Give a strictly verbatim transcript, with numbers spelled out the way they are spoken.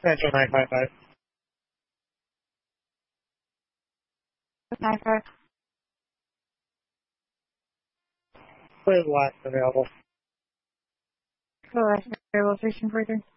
Central nine five five. nine five. What is the last available? The last available station further.